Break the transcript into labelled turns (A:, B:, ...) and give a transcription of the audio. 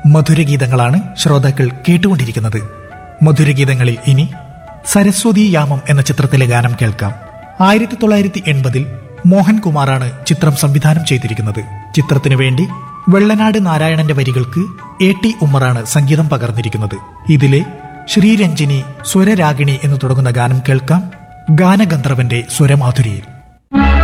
A: മധുരഗീതങ്ങളാണ് ശ്രോതാക്കൾ കേട്ടുകൊണ്ടിരിക്കുന്നത്. മധുരഗീതങ്ങളിൽ ഇനി സരസ്വതി യാമം എന്ന ചിത്രത്തിലെ ഗാനം കേൾക്കാം. 1980 മോഹൻകുമാറാണ് ചിത്രം സംവിധാനം ചെയ്തിരിക്കുന്നത്. ചിത്രത്തിനു വേണ്ടി വെള്ളനാട് നാരായണന്റെ വരികൾക്ക് AT ഉമ്മറാണ് സംഗീതം പകർന്നിരിക്കുന്നത്. ഇതിലെ ശ്രീരഞ്ജിനി സ്വരരാഗിണി എന്ന് തുടങ്ങുന്ന ഗാനം കേൾക്കാം ഗാനഗന്ധർവന്റെ സ്വരമാധുരിയിൽ.